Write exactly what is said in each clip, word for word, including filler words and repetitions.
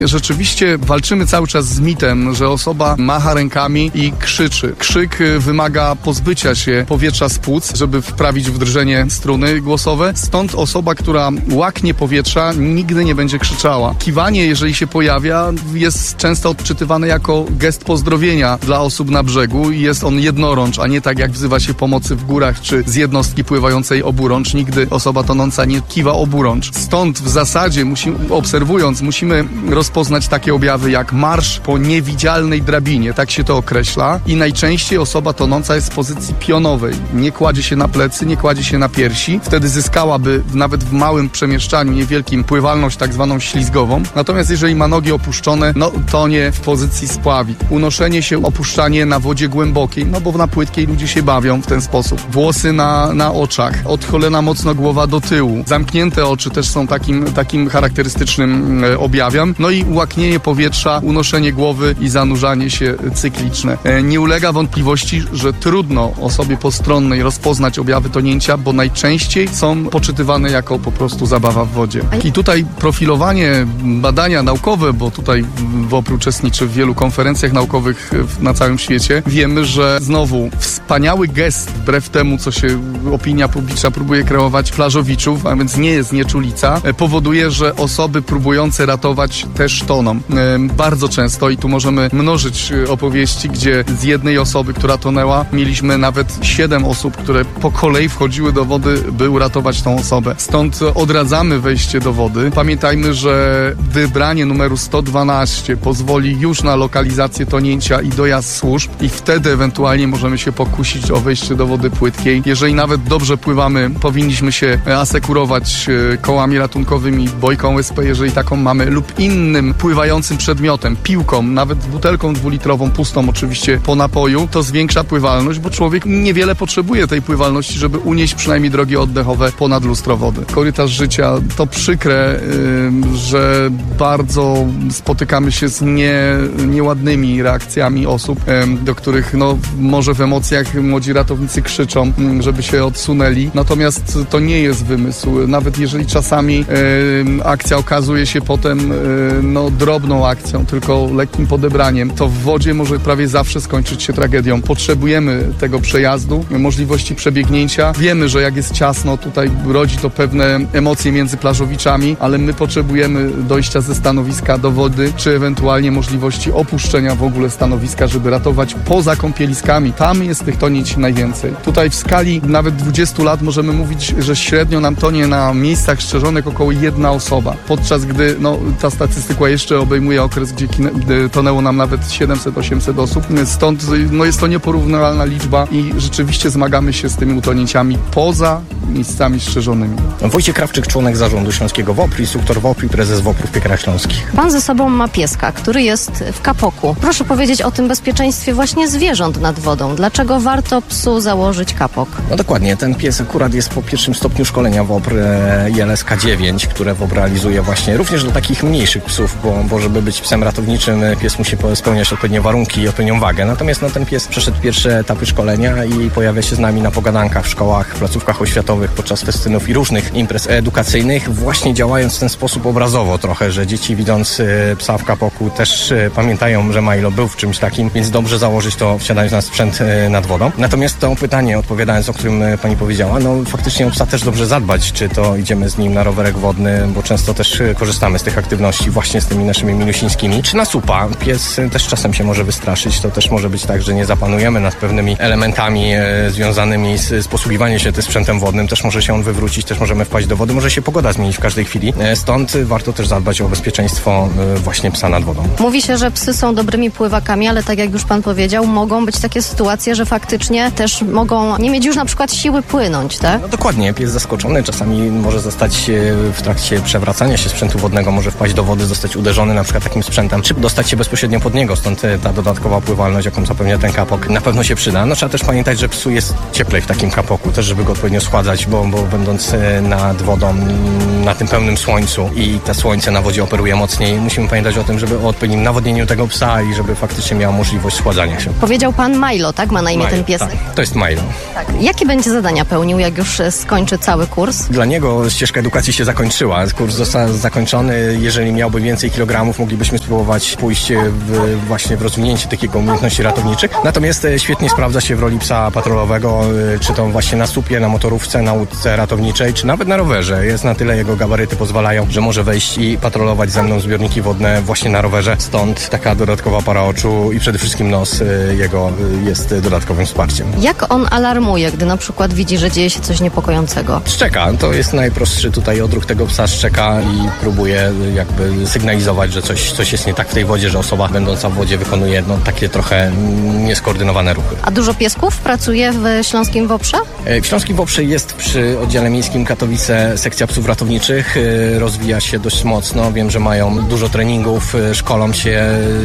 Rzeczywiście walczymy cały czas z mitem, że osoba macha rękami i krzyczy. Krzyk wymaga pozbycia się powietrza z płuc, żeby wprawić w drżenie struny głosowe. Stąd osoba, która łaknie powietrza, nigdy nie będzie krzyczała. Kiwanie, jeżeli się pojawia, jest często odczytywane jako gest pozdrowienia dla osób na brzegu i jest on jednorącz, a nie tak jak wzywa się pomocy w górach czy z jednostki pływającej oburącz. Nigdy osoba tonąca nie kiwa oburącz. Stąd w zasadzie, musimy, obserwując, musimy rozpoznać takie objawy jak marsz po niewidzialnej drabinie, tak się to określa, i najczęściej osoba tonąca jest w pozycji pionowej. Nie kładzie się na plecy, nie kładzie się na piersi. Wtedy zyskałaby nawet w małym przemieszczaniu niewielkim pływalność tak zwaną ślizgową. Natomiast jeżeli ma nogi opuszczone, no tonie w pozycji spławi. Unoszenie się, opuszczanie na wodzie głębokiej, no bo na płytkiej ludzie się bawią w ten sposób. Włosy na, na oczach, odchylona mocno głowa do tyłu. Zamknięte oczy też są takim, takim charakterystycznym e, objawem. No i łaknienie powietrza, unoszenie głowy i zanurzanie się cykliczne. E, nie ulega wątpliwości, że trudno osobie postronnej rozpoznać objawy tonięcia, bo najczęściej są poczytywane jako po prostu zabawa w wodzie. I tutaj profilowanie, badania naukowe, bo tutaj WOPR uczestniczy w wielu konferencjach naukowych na całym świecie, wiemy, że znowu wspaniały gest, wbrew temu, co się opinia publiczna próbuje kreować plażowiczów, a więc nie jest nieczulica, powoduje, że osoby próbujące ratować też toną. Bardzo często, i tu możemy mnożyć opowieści, gdzie z jednej osoby, która tonęła, mieliśmy nawet siedem osób, które po kolei wchodziły do wody, by uratować tą osobę. Stąd odradzamy wejście do wody. Pamiętajmy, że wybranie numeru sto dwanaście pozwoli już na lokalizację tonięcia i dojazd służb i wtedy ewentualnie możemy się pokusić o wejście do wody płytkiej. Jeżeli nawet dobrze pływamy, powinniśmy się asekurować kołami ratunkowymi, bojką S P, jeżeli taką mamy, lub innym pływającym przedmiotem, piłką, nawet butelką dwulitrową, pustą oczywiście po napoju. To zwiększa pływalność, bo człowiek niewiele potrzebuje tej pływalności, żeby unieść przynajmniej drogi oddechowe ponad lustro wody. Korytarz życia to przykre, yy, że bardzo spotykamy się z nie, nieładnymi reakcjami osób, yy, do których no, może w emocjach młodzi ratownicy krzyczą, yy, żeby się odsunęli. Natomiast to nie jest wymysł. Nawet jeżeli czasami yy, akcja okazuje się potem yy, no, drobną akcją, tylko lekkim podebraniem, to w wodzie może prawie zawsze skończyć się tragedią. Potrzebujemy tego przejazdu, możliwości przebiegnięcia. Wiemy, że jak jest ciasno, tutaj rodzi to pewne emocje między plażowiczami, ale my potrzebujemy dojścia ze stanowiska do wody, czy ewentualnie możliwości opuszczenia w ogóle stanowiska, żeby ratować poza kąpieliskami. Tam jest tych tonięć najwięcej. Tutaj w skali nawet dwudziestu lat możemy mówić, że średnio nam tonie na miejscach strzeżonych około jedna osoba, podczas gdy no, ta statystyka jeszcze obejmuje okres, gdzie tonęło nam nawet siedemset osiemset osób. Stąd no, jest to nieporównywalna liczba i rzeczywiście zmagamy się z tymi utonięciami poza miejscami strzeżonymi. Wojciech Krawczyk, członek zarządu Śląskiego WOPR, instruktor WOPR i prezes WOPR w Piekarach Śląskich. Pan ze sobą ma pieska, który jest w kapoku. Proszę powiedzieć o tym bezpieczeństwie właśnie zwierząt nad wodą. Dlaczego warto psu założyć kapok? No dokładnie, ten pies akurat jest po pierwszym stopniu szkolenia WOPR I L S K dziewięć, które WOPR realizuje właśnie również do takich mniejszych psów, bo, bo żeby być psem ratowniczym, pies musi spełniać odpowiednie warunki i odpowiednią wagę. Natomiast no, ten pies przeszedł pierwsze etapy szkolenia i pojawia się z nami na pogadankach w szkołach, w placówkach oświatowych, podczas festynów i różnych imprez edukacyjnych, właśnie działając w ten sposób obrazowo trochę, że dzieci widząc y, psa w kapoku też y, pamiętają, że Milo był w czymś takim, więc dobrze założyć to, wsiadając na sprzęt y, nad wodą. Natomiast to pytanie, odpowiadając, o którym y, pani powiedziała, no faktycznie o psa też dobrze zadbać, czy to idziemy z nim na rowerek wodny, bo często też y, korzystamy z tych aktywności właśnie z tymi naszymi milusińskimi, czy na supa. Pies y, też czasem się może wystraszyć, to też może być tak, że nie zapanujemy nad pewnymi elementami y, związanymi z, z posługiwaniem się tym sprzętem wodnym, też może się on wywrócić, też możemy wpaść do wody, może się pogoda zmienić w każdej chwili. Stąd warto też zadbać o bezpieczeństwo właśnie psa nad wodą. Mówi się, że psy są dobrymi pływakami, ale tak jak już pan powiedział, mogą być takie sytuacje, że faktycznie też mogą nie mieć już na przykład siły płynąć, tak? No dokładnie, pies zaskoczony czasami może zostać w trakcie przewracania się sprzętu wodnego, może wpaść do wody, zostać uderzony na przykład takim sprzętem, czy dostać się bezpośrednio pod niego, stąd ta dodatkowa pływalność, jaką zapewnia ten kapok, na pewno się przyda. No trzeba też pamiętać, że psu jest cieplej w takim kapoku, też żeby go odpowiednio schładzać, bo, bo będąc nad wodą, na tym pełnym słońcu i to słońce na wodzie operuje mocniej, musimy pamiętać o tym, żeby o odpowiednim nawodnieniu tego psa i żeby faktycznie miał możliwość schładzania się. Powiedział pan Milo, tak? Ma na imię Milo, ten piesek? Tak, to jest Milo. Tak. Jakie będzie zadania pełnił, jak już skończy cały kurs? Dla niego ścieżka edukacji się zakończyła. Kurs został zakończony. Jeżeli miałby więcej kilogramów, moglibyśmy spróbować pójść w, właśnie w rozwinięcie takiego umiejętności ratowniczych. Natomiast świetnie sprawdza się w roli psa patrolowego, czy to właśnie na słupie, na motorówce, na łódce ratowniczej, czy nawet na rowerze. Jest na tyle jego gabaryty pozwalają, że może wejść i patrolować ze mną zbiorniki wodne właśnie na rowerze. Stąd taka dodatkowa para oczu i przede wszystkim nos jego jest dodatkowym wsparciem. Jak on alarmuje, gdy na przykład widzi, że dzieje się coś niepokojącego? Szczeka. To jest najprostszy tutaj odruch tego psa. Szczeka i próbuje jakby sygnalizować, że coś, coś jest nie tak w tej wodzie, że osoba będąca w wodzie wykonuje no, takie trochę nieskoordynowane ruchy. A dużo piesków pracuje w Śląskim Woprze? W Śląskim Woprze jest przy oddziale miejskim Katowice sekcja psów ratowniczych. Rozwija się dość mocno. Wiem, że mają dużo treningów, szkolą się,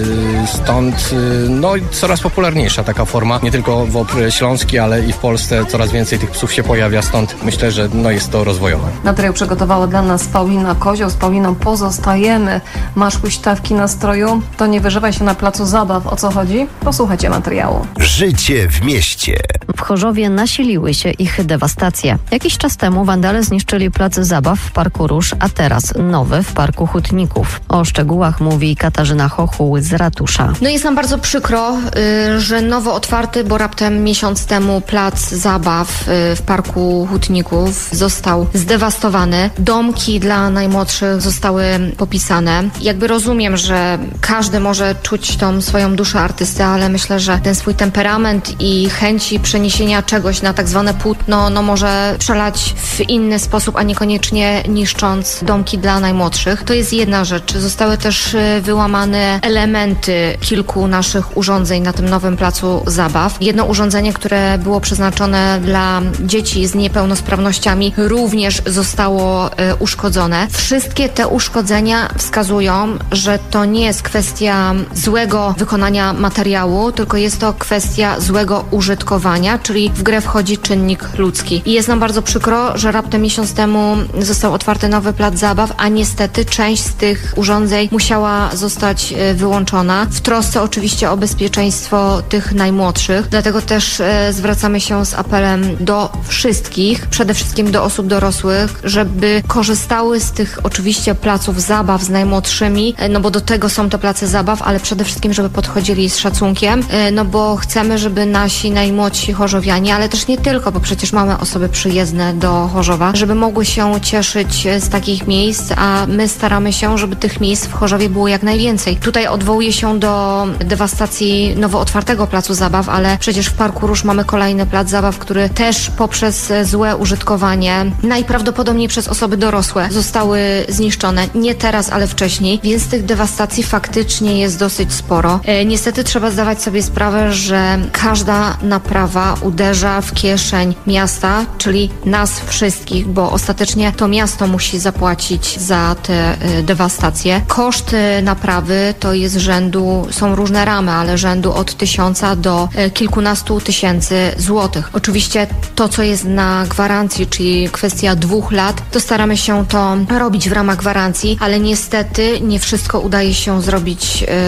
stąd no coraz popularniejsza taka forma. Nie tylko Wopr Śląski, ale i w Polsce coraz więcej tych psów się pojawia, stąd myślę, że no jest to rozwojowe. Materiał przygotowała dla nas Paulina Kozioł. Z Pauliną pozostajemy. Masz huśtawki nastroju? To nie wyżywaj się na placu zabaw. O co chodzi? Posłuchajcie materiału. Życie w mieście. W Chorzowie nasiliły się ich dewastacje. Jakiś czas temu wandale zniszczyli plac zabaw w Parku Róż, a teraz nowy w Parku Hutników. O szczegółach mówi Katarzyna Chochuł z ratusza. No jest nam bardzo przykro, y, że nowo otwarty, bo raptem miesiąc temu plac zabaw y, w Parku Hutników został zdewastowany. Domki dla najmłodszych zostały popisane. Jakby rozumiem, że każdy może czuć tą swoją duszę artysty, ale myślę, że ten swój temperament i chęci przeniesienia czegoś na tak zwane płótno, no może przelać w inny sposób, a niekoniecznie niszcząc domki dla najmłodszych. To jest jedna rzecz. Zostały też wyłamane elementy kilku naszych urządzeń na tym nowym placu zabaw. Jedno urządzenie, które było przeznaczone dla dzieci z niepełnosprawnościami, również zostało y, uszkodzone. Wszystkie te uszkodzenia wskazują, że to nie jest kwestia złego wykonania materiału, tylko jest to kwestia złego użytkowania, czyli w grę wchodzi czynnik ludzki. I jest nam bardzo przykro, że raptem miesiąc temu został otwarty nowy plac zabaw, a niestety część z tych urządzeń musiała zostać wyłączona. W trosce oczywiście o bezpieczeństwo tych najmłodszych. Dlatego też e, zwracamy się z apelem do wszystkich, przede wszystkim do osób dorosłych, żeby korzystały z tych oczywiście placów zabaw z najmłodszymi, e, no bo do tego są te place zabaw, ale przede wszystkim, żeby podchodzili z szacunkiem, e, no bo chcemy, żeby nasi najmłodsi chorzowianie, ale też nie tylko, bo przecież mamy osoby przyjezdne do Chorzowa, żeby mogły się cieszyć z takich miejsc, a my staramy się, żeby tych miejsc w Chorzowie było jak najwięcej. Tutaj odwołuję się do dewastacji nowo otwartego placu zabaw, ale przecież w Parku Róż mamy kolejny plac zabaw, który też poprzez złe użytkowanie, najprawdopodobniej przez osoby dorosłe, zostały zniszczone. Nie teraz, ale wcześniej, więc tych dewastacji faktycznie jest dosyć sporo. E, niestety trzeba zdawać sobie sprawę, że każda naprawa uderza w kieszeń miasta, czyli nas wszystkich, bo ostatecznie to miasto musi zapłacić za te y, dewastacje. Koszt y, naprawy to jest rzędu, są różne ramy, ale rzędu od tysiąca do y, kilkunastu tysięcy złotych. Oczywiście to, co jest na gwarancji, czyli kwestia dwóch lat, to staramy się to robić w ramach gwarancji, ale niestety nie wszystko udaje się zrobić y,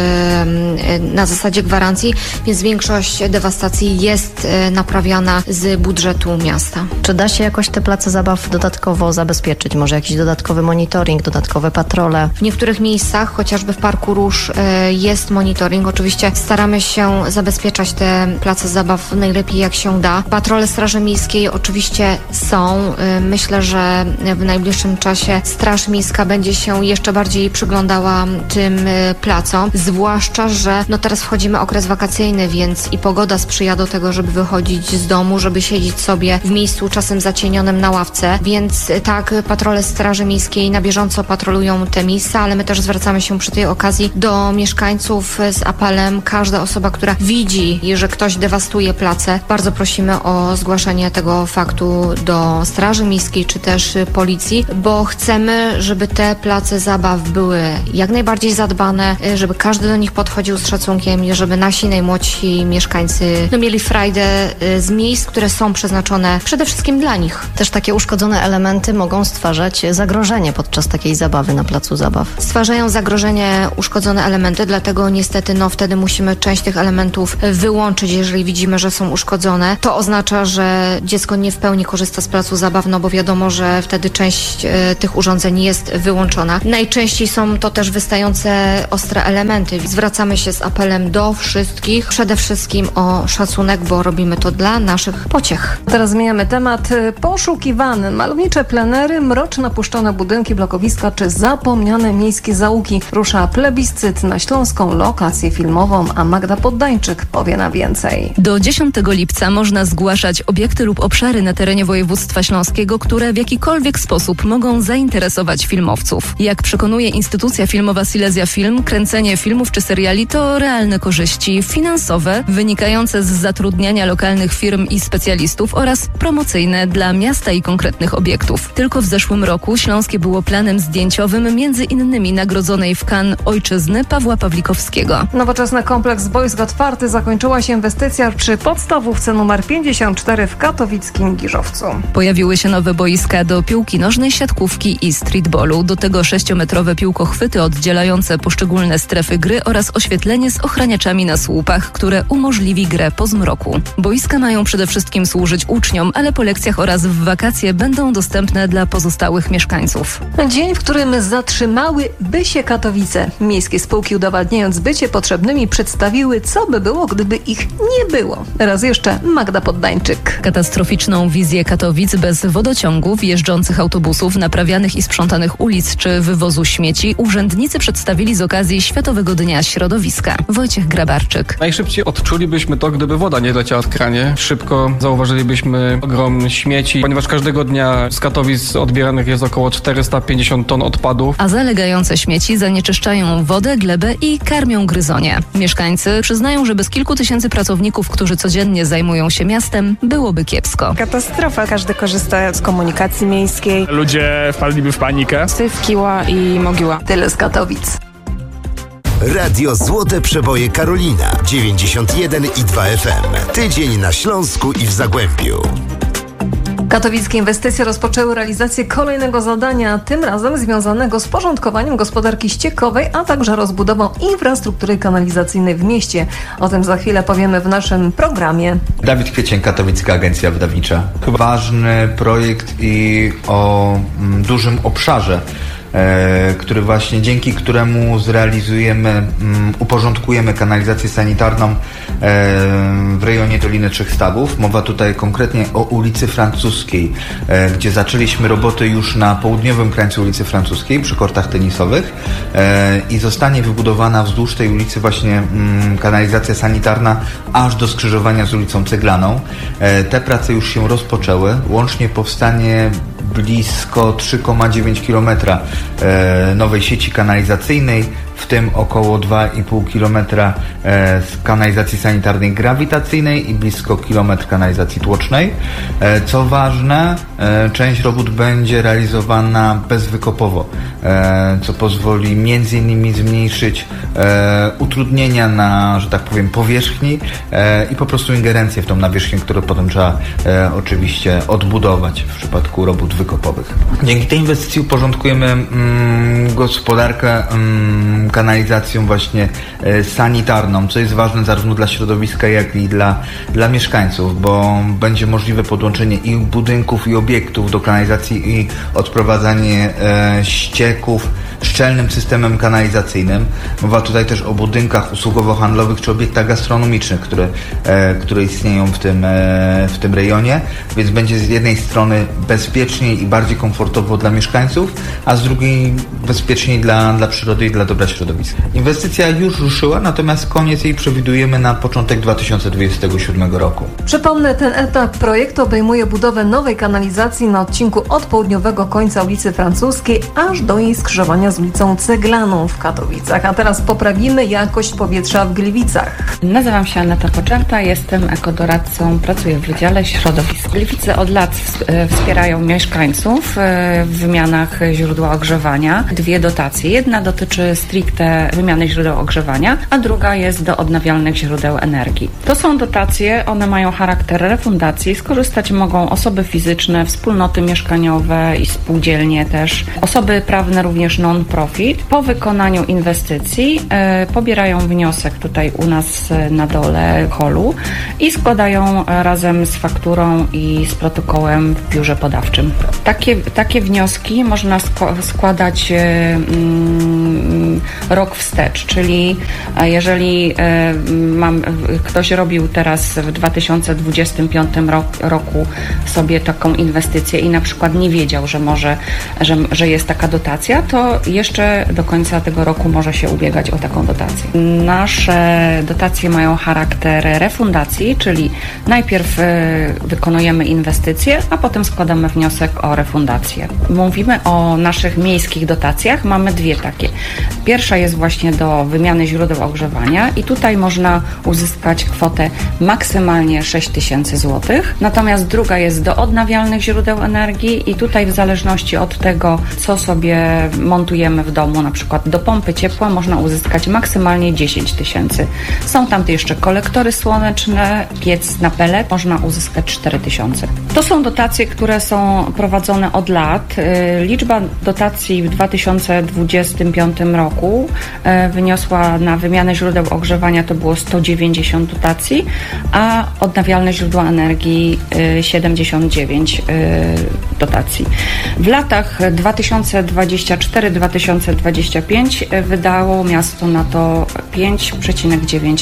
y, na zasadzie gwarancji, więc większość dewastacji jest y, naprawiana z budżetu miasta. Czy da się jakoś te place zabaw dodatkowo zabezpieczyć? Może jakiś dodatkowy monitoring, dodatkowe patrole? W niektórych miejscach, chociażby w Parku Róż, y, jest monitoring. Oczywiście staramy się zabezpieczać te place zabaw najlepiej jak się da. Patrole Straży Miejskiej oczywiście są. Y, myślę, że w najbliższym czasie Straż Miejska będzie się jeszcze bardziej przyglądała tym y, placom. Zwłaszcza, że no teraz wchodzimy okres wakacyjny, więc i pogoda sprzyja do tego, żeby wychodzić z domu, żeby siedzieć sobie w miejscu czasem zacienionym na ławce, więc tak, patrole Straży Miejskiej na bieżąco patrolują te miejsca, ale my też zwracamy się przy tej okazji do mieszkańców z apelem. Każda osoba, która widzi, że ktoś dewastuje place, bardzo prosimy o zgłaszanie tego faktu do Straży Miejskiej czy też policji, bo chcemy, żeby te place zabaw były jak najbardziej zadbane, żeby każdy do nich podchodził z szacunkiem i żeby nasi najmłodsi mieszkańcy no, mieli frajdę y, z miejsc, które są przeznaczone przede wszystkim dla nich. Też takie uszkodzone elementy mogą stwarzać zagrożenie podczas takiej zabawy na placu zabaw. Stwarzają zagrożenie uszkodzone elementy, dlatego niestety no wtedy musimy część tych elementów wyłączyć, jeżeli widzimy, że są uszkodzone. To oznacza, że dziecko nie w pełni korzysta z placu zabaw, no bo wiadomo, że wtedy część y, tych urządzeń jest wyłączona. Najczęściej są to też wystające ostre elementy. Zwracamy się z apelem do wszystkich, przede wszystkim o szacunek, bo robimy to dla naszych pociech. Teraz zmieniamy temat. Poszukiwane malownicze plenery, mroczne opuszczone budynki, blokowiska czy zapomniane miejskie zaułki. Rusza plebiscyt na śląską lokację filmową, a Magda Poddańczyk powie na więcej. Do dziesiątego lipca można zgłaszać obiekty lub obszary na terenie województwa śląskiego, które w jakikolwiek sposób mogą zainteresować filmowców. Jak przekonuje instytucja filmowa Silesia Film, kręcenie filmów czy seriali to realne korzyści finansowe wynikające z zatrudniania lokalnych firm i specjalistów oraz promocyjne dla miasta i konkretnych obiektów. Tylko w zeszłym roku Śląskie było planem zdjęciowym między innymi nagrodzonej w Cannes ojczyzny Pawła Pawlikowskiego. Nowoczesny kompleks boisk otwarty. Zakończyła się inwestycja przy podstawówce numer pięćdziesiąt cztery w katowickim Giżowcu. Pojawiły się nowe boiska do piłki nożnej, siatkówki i streetballu. Do tego sześciometrowe piłkochwyty oddzielające poszczególne strefy gry oraz oświetlenie z ochraniaczami na słupach, które umożliwi grę po zmroku. Boiska mają przede wszystkim służyć uczniom, ale po lekcjach oraz w wakacje będą dostępne dla pozostałych mieszkańców. Dzień, w którym zatrzymały by się Katowice. Miejskie spółki, udowadniając bycie potrzebnymi, przedstawiły, co by było, gdyby ich nie było. Raz jeszcze Magda Poddańczyk. Katastroficzną wizję Katowic bez wodociągów, jeżdżących autobusów, naprawianych i sprzątanych ulic czy wywozu śmieci urzędnicy przedstawili z okazji Światowego Dnia Środowiska. Wojciech Grabarczyk. Najszybciej odczulibyśmy to, gdyby woda nie leciała w kranie. Szybko zauważylibyśmy ogrom śmieci, ponieważ każdego dnia z Katowic odbieranych jest około czterysta pięćdziesiąt ton odpadów. A zalegające śmieci zanieczyszczają wodę, glebę i karmią gryzonie. Mieszkańcy przyznają, że bez kilku tysięcy pracowników, którzy codziennie zajmują się miastem, byłoby kiepsko. Katastrofa. Każdy korzysta z komunikacji miejskiej. Ludzie wpadliby w panikę. Syf, Kiła i Mogiła. Tyle z Katowic. Radio Złote Przeboje Karolina dziewięćdziesiąt jeden i dwa F M. Tydzień na Śląsku i w Zagłębiu. Katowickie inwestycje rozpoczęły realizację kolejnego zadania, tym razem związanego z porządkowaniem gospodarki ściekowej, a także rozbudową infrastruktury kanalizacyjnej w mieście. O tym za chwilę powiemy w naszym programie. Dawid Kwiecień, Katowicka Agencja Wydawnicza. Ważny projekt i o mm, dużym obszarze, e, który właśnie dzięki któremu zrealizujemy, mm, uporządkujemy kanalizację sanitarną e, w rejonie Doliny Trzech Stawów. Mowa tutaj konkretnie o ulicy Francuskiej, e, gdzie zaczęliśmy roboty już na południowym krańcu ulicy Francuskiej przy kortach tenisowych e, i zostanie wybudowana wzdłuż tej ulicy właśnie mm, kanalizacja sanitarna aż do skrzyżowania z ulicą Ceglaną. E, te prace już się rozpoczęły. Łącznie powstanie blisko trzy przecinek dziewięć kilometra e, nowej sieci kanalizacyjnej, w tym około dwa i pół kilometra e, z kanalizacji sanitarnej grawitacyjnej i blisko kilometr kanalizacji tłocznej. E, co ważne, e, część robót będzie realizowana bezwykopowo, e, co pozwoli między innymi zmniejszyć e, utrudnienia na, że tak powiem, powierzchni e, i po prostu ingerencję w tą nawierzchnię, którą potem trzeba e, oczywiście odbudować w przypadku robót wykopowych. Dzięki tej inwestycji uporządkujemy mm, gospodarkę mm, kanalizacją właśnie e, sanitarną, co jest ważne zarówno dla środowiska, jak i dla, dla mieszkańców, bo będzie możliwe podłączenie i budynków, i obiektów do kanalizacji i odprowadzanie e, ścieków szczelnym systemem kanalizacyjnym. Mowa tutaj też o budynkach usługowo-handlowych czy obiektach gastronomicznych, które, e, które istnieją w tym, e, w tym rejonie, więc będzie z jednej strony bezpieczniej i bardziej komfortowo dla mieszkańców, a z drugiej bezpieczniej dla, dla przyrody i dla dobra środowiska. Inwestycja już ruszyła, natomiast koniec jej przewidujemy na początek dwa tysiące dwudziestego siódmego roku. Przypomnę, ten etap projektu obejmuje budowę nowej kanalizacji na odcinku od południowego końca ulicy Francuskiej aż do jej skrzyżowania z ulicą Ceglaną w Katowicach. A teraz poprawimy jakość powietrza w Gliwicach. Nazywam się Aneta Poczęta, jestem ekodoradcą, pracuję w Wydziale Środowisk. Gliwice od lat wspierają mieszkańców w wymianach źródła ogrzewania. Dwie dotacje. Jedna dotyczy street stricte wymiany źródeł ogrzewania, a druga jest do odnawialnych źródeł energii. To są dotacje, one mają charakter refundacji. Skorzystać mogą osoby fizyczne, wspólnoty mieszkaniowe i spółdzielnie też, osoby prawne również non-profit. Po wykonaniu inwestycji e, pobierają wniosek tutaj u nas na dole holu i składają razem z fakturą i z protokołem w biurze podawczym. Takie, takie wnioski można sk- składać e, mm, rok wstecz, czyli jeżeli e, mam, ktoś robił teraz w dwa tysiące dwudziestym piątym rok, roku sobie taką inwestycję i na przykład nie wiedział, że może, że, że jest taka dotacja, to jeszcze do końca tego roku może się ubiegać o taką dotację. Nasze dotacje mają charakter refundacji, czyli najpierw y, wykonujemy inwestycje, a potem składamy wniosek o refundację. Mówimy o naszych miejskich dotacjach, mamy dwie takie. Pierwsza jest właśnie do wymiany źródeł ogrzewania i tutaj można uzyskać kwotę maksymalnie sześć tysięcy złotych. Natomiast druga jest do odnawialnych źródeł energii i tutaj w zależności od tego, co sobie montujemy w domu, na przykład do pompy ciepła można uzyskać maksymalnie dziesięć tysięcy. Są tam jeszcze kolektory słoneczne, piec na pelet, można uzyskać cztery tysiące. To są dotacje, które są prowadzone od lat. Liczba dotacji w dwa tysiące dwudziestym piątym roku wyniosła na wymianę źródeł ogrzewania to było sto dziewięćdziesiąt dotacji, a odnawialne źródła energii siedemdziesiąt dziewięć dotacji. W latach dwa tysiące dwudziestym czwartym do dwa tysiące dwudziestego piątego wydało miasto na to pięć przecinek dziewięć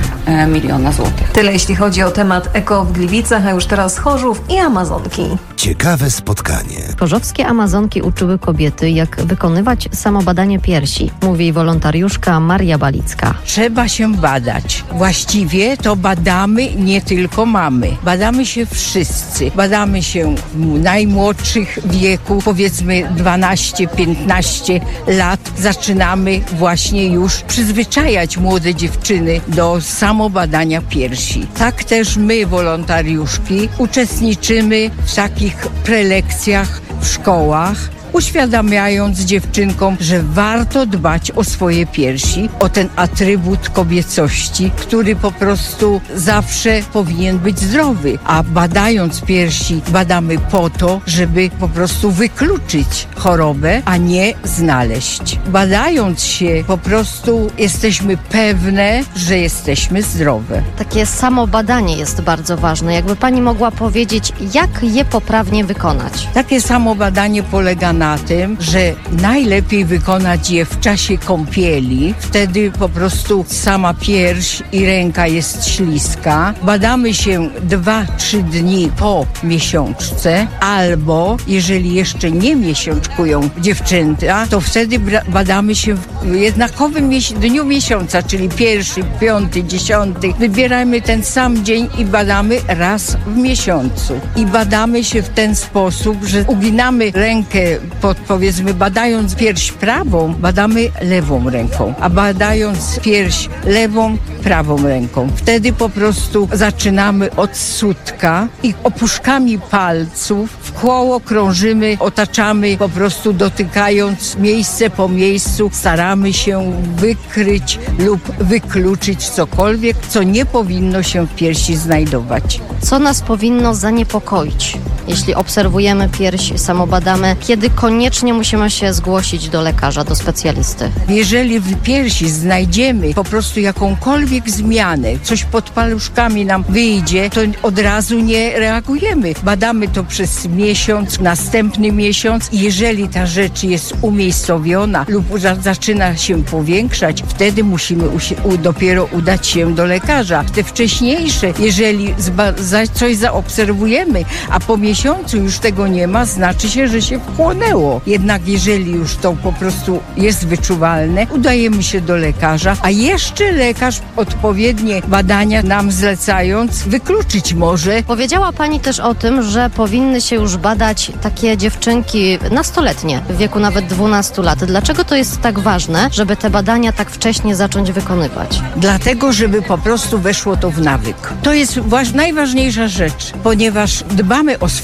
miliona złotych. Tyle jeśli chodzi o temat eko w Gliwicach, a już teraz Chorzów i Amazonki. Ciekawe spotkanie. Chorzowskie Amazonki uczyły kobiety, jak wykonywać samobadanie piersi, mówi wolontariuszka Maria Balicka. Trzeba się badać. Właściwie to badamy nie tylko mamy. Badamy się wszyscy. Badamy się w najmłodszych wieku, powiedzmy dwanaście piętnaście lat. Zaczynamy właśnie już przyzwyczajać młode dziewczyny do samobadania piersi. Tak też my, wolontariuszki, uczestniczymy w takich prelekcjach w szkołach, uświadamiając dziewczynkom, że warto dbać o swoje piersi, o ten atrybut kobiecości, który po prostu zawsze powinien być zdrowy. A badając piersi, badamy po to, żeby po prostu wykluczyć chorobę, a nie znaleźć. Badając się, po prostu jesteśmy pewne, że jesteśmy zdrowe. Takie samobadanie jest bardzo ważne. Jakby pani mogła powiedzieć, jak je poprawnie wykonać? Takie samobadanie polega na tym, że najlepiej wykonać je w czasie kąpieli. Wtedy po prostu sama pierś i ręka jest śliska. Badamy się dwa trzy dni po miesiączce, albo jeżeli jeszcze nie miesiączkują dziewczęta, to wtedy badamy się w jednakowym dniu miesiąca, czyli pierwszy, piąty, dziesiąty. Wybieramy ten sam dzień i badamy raz w miesiącu. I badamy się w ten sposób, że uginamy rękę pod, powiedzmy, badając pierś prawą, badamy lewą ręką, a badając pierś lewą, prawą ręką. Wtedy po prostu zaczynamy od sutka i opuszkami palców w koło krążymy, otaczamy, po prostu dotykając miejsce po miejscu, staramy się wykryć lub wykluczyć cokolwiek, co nie powinno się w piersi znajdować. Co nas powinno zaniepokoić, jeśli obserwujemy pierś, samobadamy, kiedy koniecznie musimy się zgłosić do lekarza, do specjalisty? Jeżeli w piersi znajdziemy po prostu jakąkolwiek zmianę, coś pod paluszkami nam wyjdzie, to od razu nie reagujemy. Badamy to przez miesiąc, następny miesiąc i jeżeli ta rzecz jest umiejscowiona lub zaczyna się powiększać, wtedy musimy u- dopiero udać się do lekarza. Te wcześniejsze, jeżeli zba- za- coś zaobserwujemy, a po miesiącu już tego nie ma, znaczy się, że się wchłonęło. Jednak jeżeli już to po prostu jest wyczuwalne, udajemy się do lekarza, a jeszcze lekarz odpowiednie badania nam zlecając wykluczyć może. Powiedziała pani też o tym, że powinny się już badać takie dziewczynki nastoletnie, w wieku nawet dwunastu lat. Dlaczego to jest tak ważne, żeby te badania tak wcześnie zacząć wykonywać? Dlatego, żeby po prostu weszło to w nawyk. To jest waż- najważniejsza rzecz, ponieważ dbamy o swój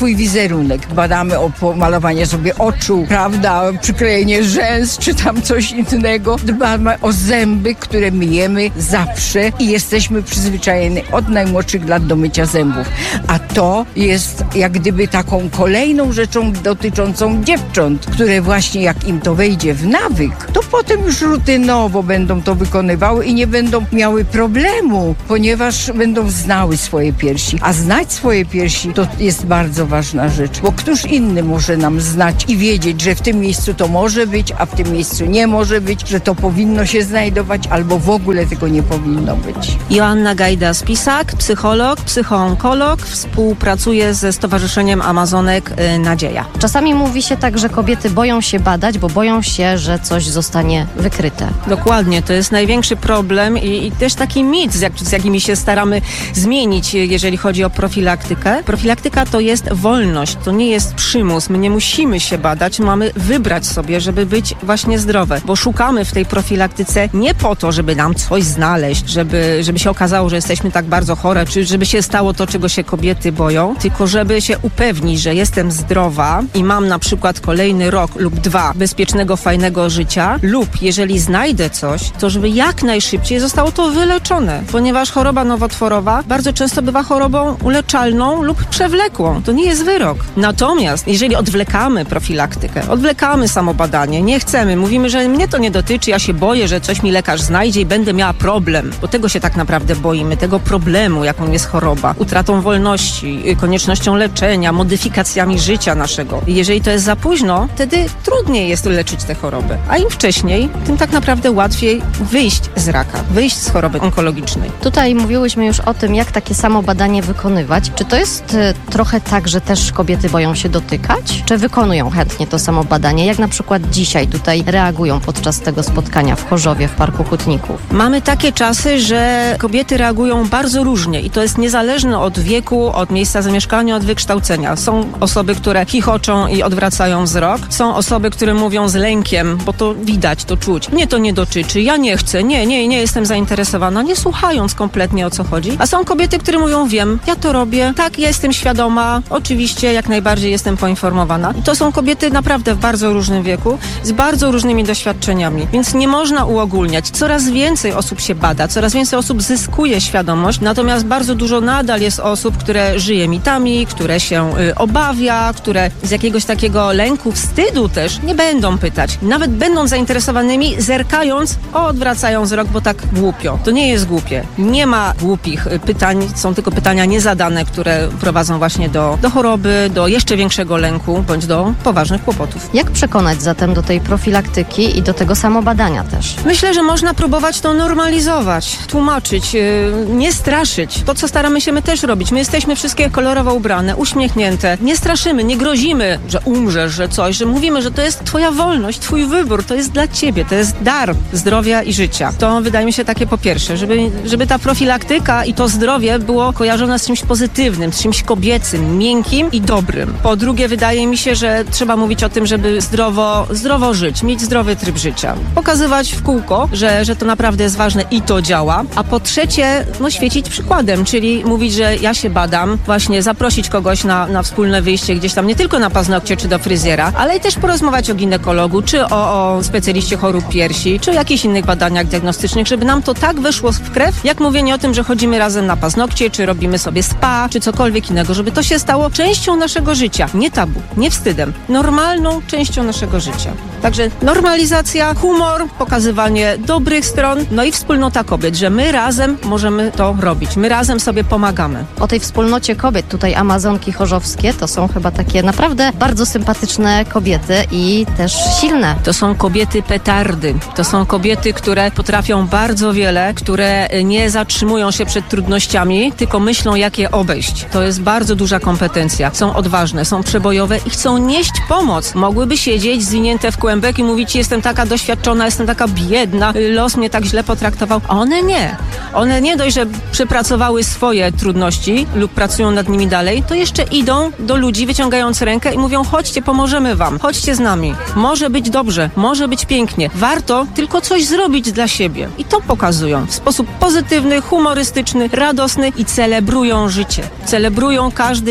swój wizerunek. Badamy o pomalowanie sobie oczu, prawda, przyklejenie rzęs, czy tam coś innego. Dbamy o zęby, które myjemy zawsze i jesteśmy przyzwyczajeni od najmłodszych lat do mycia zębów. A to jest jak gdyby taką kolejną rzeczą dotyczącą dziewcząt, które właśnie jak im to wejdzie w nawyk, to potem już rutynowo będą to wykonywały i nie będą miały problemu, ponieważ będą znały swoje piersi. A znać swoje piersi to jest bardzo ważna rzecz, bo któż inny może nam znać i wiedzieć, że w tym miejscu to może być, a w tym miejscu nie może być, że to powinno się znajdować, albo w ogóle tego nie powinno być. Joanna Gajda-Spisak, psycholog, psychoonkolog, współpracuje ze Stowarzyszeniem Amazonek y, Nadzieja. Czasami mówi się tak, że kobiety boją się badać, bo boją się, że coś zostanie wykryte. Dokładnie, to jest największy problem i, i też taki mit, z, jak, z jakimi się staramy zmienić, jeżeli chodzi o profilaktykę. Profilaktyka to jest wolność, to nie jest przymus. My nie musimy się badać, mamy wybrać sobie, żeby być właśnie zdrowe, bo szukamy w tej profilaktyce nie po to, żeby nam coś znaleźć, żeby, żeby się okazało, że jesteśmy tak bardzo chore, czy żeby się stało to, czego się kobiety boją, tylko żeby się upewnić, że jestem zdrowa i mam na przykład kolejny rok lub dwa bezpiecznego, fajnego życia, lub jeżeli znajdę coś, to żeby jak najszybciej zostało to wyleczone, ponieważ choroba nowotworowa bardzo często bywa chorobą uleczalną lub przewlekłą. To nie jest wyrok. Natomiast jeżeli odwlekamy profilaktykę, odwlekamy samobadanie, nie chcemy, mówimy, że mnie to nie dotyczy, ja się boję, że coś mi lekarz znajdzie i będę miała problem, bo tego się tak naprawdę boimy, tego problemu, jaką jest choroba, utratą wolności, koniecznością leczenia, modyfikacjami życia naszego. Jeżeli to jest za późno, wtedy trudniej jest leczyć tę chorobę. A im wcześniej, tym tak naprawdę łatwiej wyjść z raka, wyjść z choroby onkologicznej. Tutaj mówiłyśmy już o tym, jak takie samo badanie wykonywać. Czy to jest y, trochę tak, że też kobiety boją się dotykać? Czy wykonują chętnie to samo badanie? Jak na przykład dzisiaj tutaj reagują podczas tego spotkania w Chorzowie, w Parku Hutników? Mamy takie czasy, że kobiety reagują bardzo różnie i to jest niezależne od wieku, od miejsca zamieszkania, od wykształcenia. Są osoby, które chichoczą i odwracają wzrok. Są osoby, które mówią z lękiem, bo to widać, to czuć. Mnie to nie dotyczy, ja nie chcę, nie, nie, nie jestem zainteresowana, nie słuchając kompletnie, o co chodzi. A są kobiety, które mówią, wiem, ja to robię, tak, ja jestem świadoma, oczywiście jak najbardziej jestem poinformowana. I to są kobiety naprawdę w bardzo różnym wieku, z bardzo różnymi doświadczeniami, więc nie można uogólniać. Coraz więcej osób się bada, coraz więcej osób zyskuje świadomość, natomiast bardzo dużo nadal jest osób, które żyje mitami, które się y, obawia, które z jakiegoś takiego lęku, wstydu też nie będą pytać. Nawet będą zainteresowanymi, zerkając, o, odwracają wzrok, bo tak głupio. To nie jest głupie. Nie ma głupich pytań, są tylko pytania niezadane, które prowadzą właśnie do, do choroby, do jeszcze większego lęku, bądź do poważnych kłopotów. Jak przekonać zatem do tej profilaktyki i do tego samobadania też? Myślę, że można próbować to normalizować, tłumaczyć, yy, nie straszyć. To, co staramy się my też robić. My jesteśmy wszystkie kolorowo ubrane, uśmiechnięte. Nie straszymy, nie grozimy, że umrzesz, że coś, że mówimy, że to jest twoja wolność, twój wybór, to jest dla ciebie, to jest dar zdrowia i życia. To wydaje mi się takie po pierwsze, żeby, żeby ta profilaktyka i to zdrowie było kojarzone z czymś pozytywnym, z czymś kobiecym, miękkim i dobrym. Po drugie, wydaje mi się, że trzeba mówić o tym, żeby zdrowo, zdrowo żyć, mieć zdrowy tryb życia. Pokazywać w kółko, że, że to naprawdę jest ważne i to działa. A po trzecie, no świecić przykładem, czyli mówić, że ja się badam, właśnie zaprosić kogoś na, na wspólne wyjście gdzieś tam, nie tylko na paznokcie czy do fryzjera, ale i też porozmawiać o ginekologu, czy o, o specjaliście chorób piersi, czy o jakichś innych badaniach diagnostycznych, żeby nam to tak weszło w krew, jak mówienie o tym, że chodzimy razem na paznokcie, czy robimy sobie spa, czy cokolwiek innego, żeby to się stało częścią naszego życia. Nie tabu, nie wstydem. Normalną częścią naszego życia. Także normalizacja, humor, pokazywanie dobrych stron, no i wspólnota kobiet, że my razem możemy to robić. My razem sobie pomagamy. O tej wspólnocie kobiet, tutaj Amazonki chorzowskie, to są chyba takie naprawdę bardzo sympatyczne kobiety i też silne. To są kobiety petardy. To są kobiety, które potrafią bardzo wiele, które nie zatrzymują się przed trudnościami, tylko myślą, jak je obejść. To jest bardzo duża kompetencja. Są odważne, są przebojowe i chcą nieść pomoc. Mogłyby siedzieć zwinięte w kłębek i mówić, jestem taka doświadczona, jestem taka biedna, los mnie tak źle potraktował. A one nie. One nie dość, że przepracowały swoje trudności lub pracują nad nimi dalej, to jeszcze idą do ludzi, wyciągając rękę i mówią, chodźcie, pomożemy wam, chodźcie z nami. Może być dobrze, może być pięknie. Warto tylko coś zrobić dla siebie. I to pokazują w sposób pozytywny, humorystyczny, radosny i celebrują życie. Celebrują każdy dzień życia.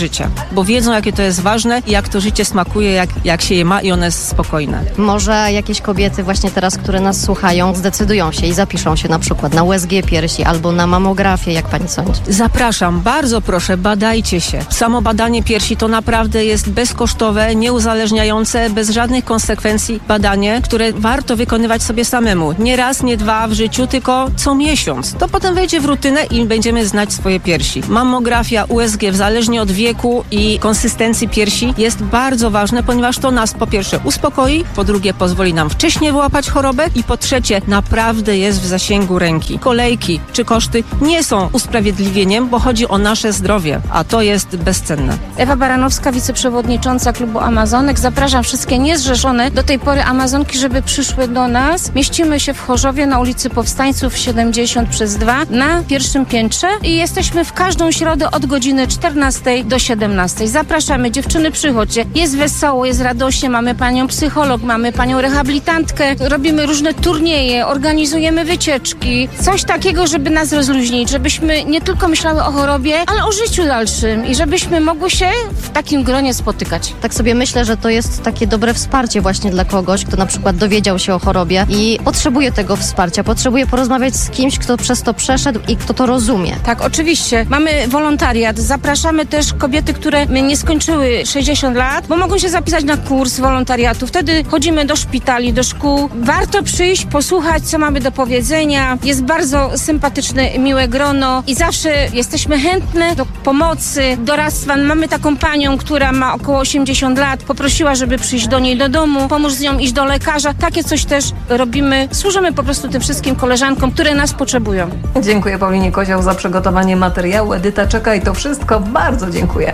życia, bo wiedzą, jakie to jest ważne i jak to życie smakuje, jak, jak się je ma i ono jest spokojne. Może jakieś kobiety właśnie teraz, które nas słuchają, zdecydują się i zapiszą się na przykład na U S G piersi albo na mamografię, jak pani sądzi? Zapraszam, bardzo proszę, badajcie się. Samo badanie piersi to naprawdę jest bezkosztowe, nieuzależniające, bez żadnych konsekwencji badanie, które warto wykonywać sobie samemu. Nie raz, nie dwa w życiu, tylko co miesiąc. To potem wejdzie w rutynę i będziemy znać swoje piersi. Mamografia, U S G, zależnie od wieku i konsystencji piersi, jest bardzo ważne, ponieważ to nas po pierwsze uspokoi, po drugie pozwoli nam wcześniej wyłapać chorobę i po trzecie naprawdę jest w zasięgu ręki. Kolejki czy koszty nie są usprawiedliwieniem, bo chodzi o nasze zdrowie, a to jest bezcenne. Ewa Baranowska, wiceprzewodnicząca klubu Amazonek. Zapraszam wszystkie niezrzeszone do tej pory Amazonki, żeby przyszły do nas. Mieścimy się w Chorzowie na ulicy Powstańców siedemdziesiąt przez dwa na pierwszym piętrze i jesteśmy w każdą środę od godziny czternastej do siedemnastej. Zapraszamy, dziewczyny, przychodźcie. Jest wesoło, jest radośnie, mamy panią psycholog, mamy panią rehabilitantkę, robimy różne turnieje, organizujemy wycieczki. Coś takiego, żeby nas rozluźnić, żebyśmy nie tylko myślały o chorobie, ale o życiu dalszym i żebyśmy mogły się w takim gronie spotykać. Tak sobie myślę, że to jest takie dobre wsparcie właśnie dla kogoś, kto na przykład dowiedział się o chorobie i potrzebuje tego wsparcia, potrzebuje porozmawiać z kimś, kto przez to przeszedł i kto to rozumie. Tak, oczywiście. Mamy wolontariat. Zapraszamy też kobiety, które nie skończyły sześćdziesiąt lat, bo mogą się zapisać na kurs wolontariatu. Wtedy chodzimy do szpitali, do szkół. Warto przyjść, posłuchać, co mamy do powiedzenia. Jest bardzo sympatyczne, miłe grono i zawsze jesteśmy chętne do pomocy, doradztwa. Mamy taką panią, która ma około osiemdziesiąt lat. Poprosiła, żeby przyjść do niej do domu, pomóż z nią iść do lekarza. Takie coś też robimy. Służymy po prostu tym wszystkim koleżankom, które nas potrzebują. Dziękuję Paulinie Kozioł za przygotowanie materiału. Edyta czeka i to wszystko. Bardzo dziękuję.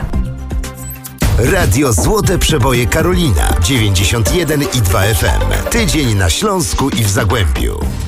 Radio Złote Przeboje Karolina dziewięćdziesiąt jeden i dwa F M. Tydzień na Śląsku i w Zagłębiu.